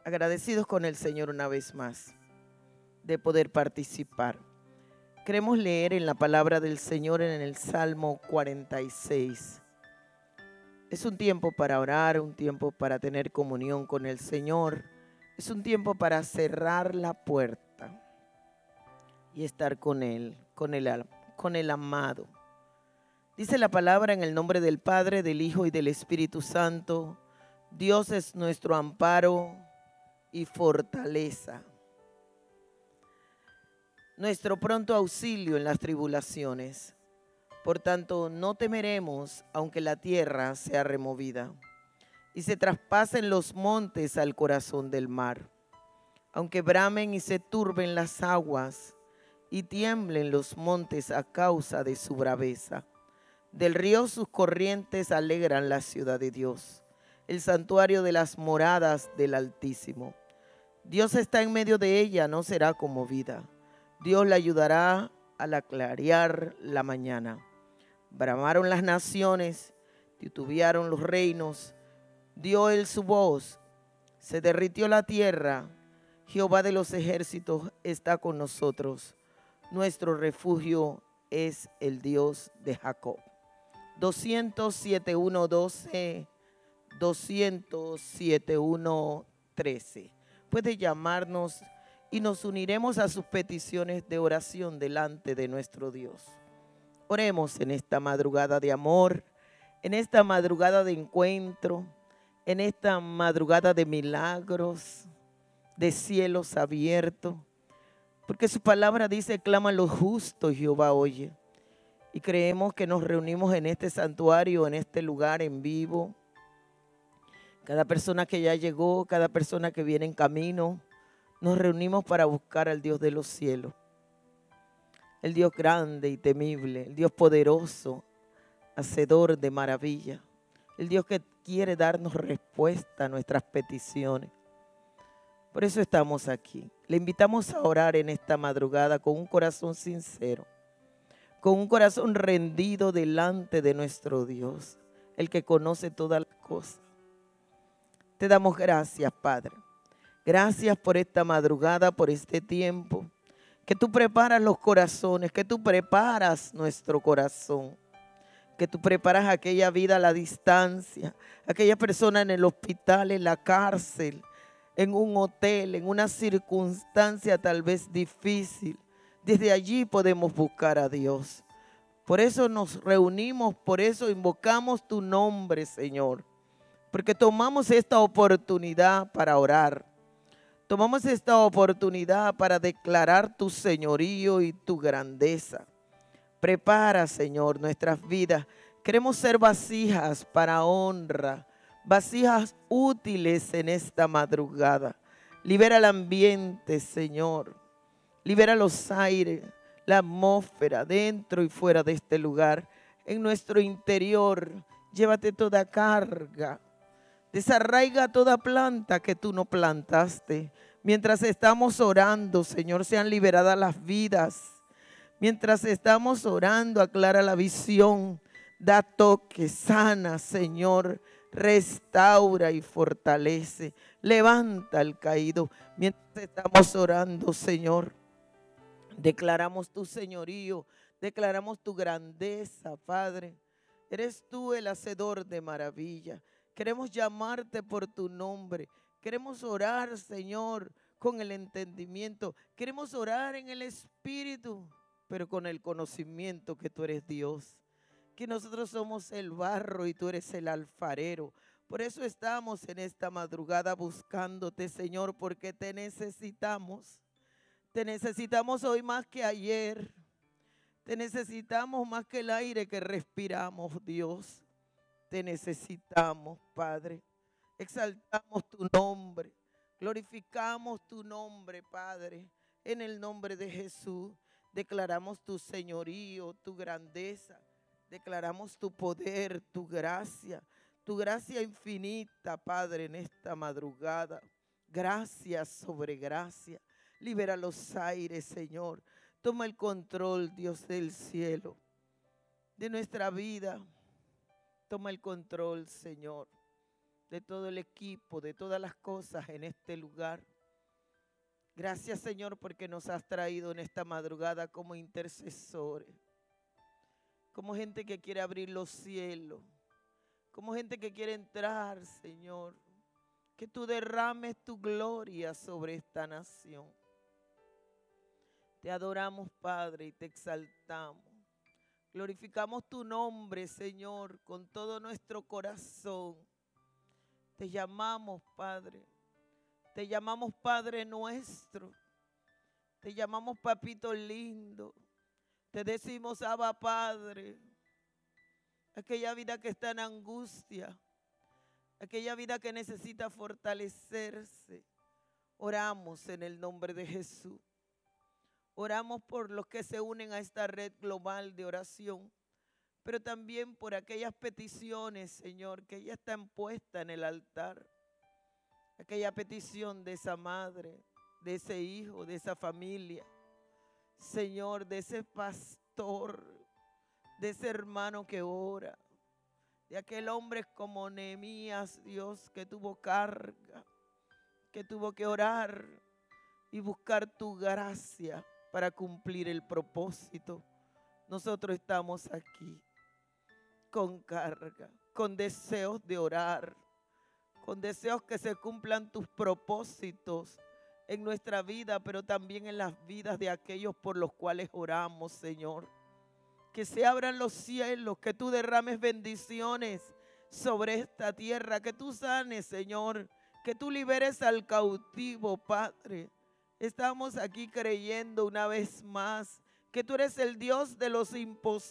agradecidos con el Señor una vez más de poder participar. Queremos leer en la palabra del Señor en el Salmo 46. Es un tiempo para orar, un tiempo para tener comunión con el Señor. Es un tiempo para cerrar la puerta y estar con Él, con el amado. Dice la palabra en el nombre del Padre, del Hijo y del Espíritu Santo. Dios es nuestro amparo y fortaleza, nuestro pronto auxilio en las tribulaciones. Por tanto, no temeremos aunque la tierra sea removida y se traspasen los montes al corazón del mar, aunque bramen y se turben las aguas y tiemblen los montes a causa de su braveza. Del río sus corrientes alegran la ciudad de Dios, el santuario de las moradas del Altísimo. Dios está en medio de ella, no será conmovida. Dios la ayudará al clarear la mañana. Bramaron las naciones, titubearon los reinos, dio él su voz, se derritió la tierra. Jehová de los ejércitos está con nosotros. Nuestro refugio es el Dios de Jacob. 207.1.12, 207.1.13. Puede llamarnos y nos uniremos a sus peticiones de oración delante de nuestro Dios. Oremos en esta madrugada de amor, en esta madrugada de encuentro, en esta madrugada de milagros, de cielos abiertos, porque su palabra dice: clama los justos, Jehová oye. Y creemos que nos reunimos en este santuario, en este lugar en vivo. Cada persona que ya llegó, cada persona que viene en camino, nos reunimos para buscar al Dios de los cielos. El Dios grande y temible, el Dios poderoso, hacedor de maravilla. El Dios que quiere darnos respuesta a nuestras peticiones. Por eso estamos aquí. Le invitamos a orar en esta madrugada con un corazón sincero, con un corazón rendido delante de nuestro Dios, el que conoce todas las cosas. Te damos gracias, Padre. Gracias por esta madrugada, por este tiempo, que tú preparas los corazones, que tú preparas nuestro corazón, que tú preparas aquella vida a la distancia, aquella persona en el hospital, en la cárcel, en un hotel, en una circunstancia tal vez difícil. Desde allí podemos buscar a Dios. Por eso nos reunimos, por eso invocamos tu nombre, Señor. Porque tomamos esta oportunidad para orar. Tomamos esta oportunidad para declarar tu señorío y tu grandeza. Prepara, Señor, nuestras vidas. Queremos ser vasijas para honra, vasijas útiles en esta madrugada. Libera el ambiente, Señor. Libera los aires, la atmósfera dentro y fuera de este lugar. En nuestro interior, llévate toda carga. Desarraiga toda planta que tú no plantaste. Mientras estamos orando, Señor, sean liberadas las vidas. Mientras estamos orando, aclara la visión. Da toque, sana, Señor. Restaura y fortalece. Levanta al caído. Mientras estamos orando, Señor, declaramos tu señorío, declaramos tu grandeza, Padre. Eres tú el hacedor de maravilla. Queremos llamarte por tu nombre. Queremos orar, Señor, con el entendimiento. Queremos orar en el Espíritu, pero con el conocimiento que tú eres Dios. Que nosotros somos el barro y tú eres el alfarero. Por eso estamos en esta madrugada buscándote, Señor, porque te necesitamos. Te necesitamos hoy más que ayer. Te necesitamos más que el aire que respiramos, Dios. Te necesitamos, Padre. Exaltamos tu nombre. Glorificamos tu nombre, Padre. En el nombre de Jesús declaramos tu señorío, tu grandeza. Declaramos tu poder, tu gracia infinita, Padre, en esta madrugada. Gracias sobre gracia. Libera los aires, Señor. Toma el control, Dios del cielo, de nuestra vida. Toma el control, Señor. de todo el equipo, de todas las cosas en este lugar. Gracias, Señor, porque nos has traído en esta madrugada como intercesores, como gente que quiere abrir los cielos, como gente que quiere entrar, Señor. Que tú derrames tu gloria sobre esta nación. Te adoramos, Padre, y te exaltamos. Glorificamos tu nombre, Señor, con todo nuestro corazón. Te llamamos, Padre. Te llamamos Padre nuestro. Te llamamos Papito lindo. Te decimos, Abba, Padre. Aquella vida que está en angustia. Aquella vida que necesita fortalecerse. Oramos en el nombre de Jesús. Oramos por los que se unen a esta red global de oración, pero también por aquellas peticiones, Señor, que ya están puestas en el altar. Aquella petición de esa madre, de ese hijo, de esa familia. Señor, de ese pastor, de ese hermano que ora, de aquel hombre como Nehemías, Dios, que tuvo carga, que tuvo que orar y buscar tu gracia para cumplir el propósito. Nosotros estamos aquí con carga, con deseos de orar, con deseos que se cumplan tus propósitos en nuestra vida, pero también en las vidas de aquellos por los cuales oramos, Señor. Que se abran los cielos, que tú derrames bendiciones sobre esta tierra, que tú sanes, Señor, que tú liberes al cautivo, Padre. Estamos aquí creyendo una vez más que tú eres el Dios de los imposibles.